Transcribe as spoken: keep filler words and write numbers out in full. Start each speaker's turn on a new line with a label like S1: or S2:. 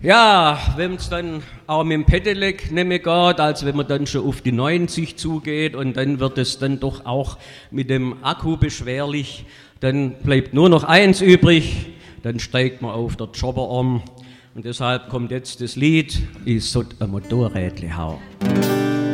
S1: Ja, wenn es dann auch mit dem Pedelec nicht mehr geht, also wenn man dann schon auf die neunzig zugeht und dann wird es dann doch auch mit dem Akku beschwerlich, dann bleibt nur noch eins übrig, dann steigt man auf der Jobber um und deshalb kommt jetzt das Lied, ich sollt ein Motorrädle hauen.